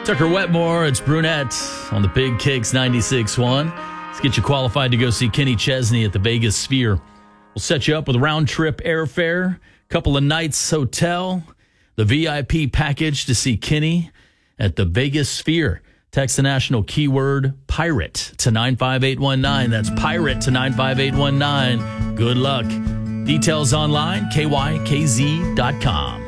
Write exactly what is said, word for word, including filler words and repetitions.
Tucker Wetmore, it's Brunette on the Big Kicks ninety-six point one. Let's get you qualified to go see Kenny Chesney at the Vegas Sphere. We'll set you up with round-trip airfare, couple of nights hotel, the V I P package to see Kenny at the Vegas Sphere. Text the national keyword PIRATE to nine five eight one nine. That's PIRATE to nine five eight one nine. Good luck. Details online, K Y K Z dot com.